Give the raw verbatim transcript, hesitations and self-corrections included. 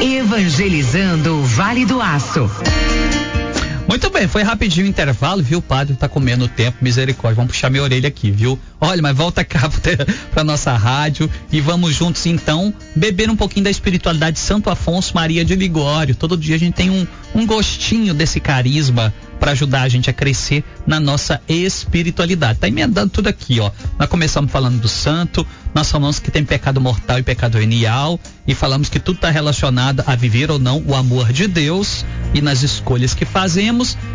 Evangelizando o Vale do Aço. Muito bem, foi rapidinho o intervalo, viu? O padre tá comendo o tempo, misericórdia. Vamos puxar minha orelha aqui, viu? Olha, mas volta cá pra nossa rádio e vamos juntos então beber um pouquinho da espiritualidade de Santo Afonso Maria de Ligório. Todo dia a gente tem um, um gostinho desse carisma para ajudar a gente a crescer na nossa espiritualidade. Tá emendando tudo aqui, ó. Nós começamos falando do santo, nós falamos que tem pecado mortal e pecado venial, e falamos que tudo está relacionado a viver ou não o amor de Deus e nas escolhas que fazemos.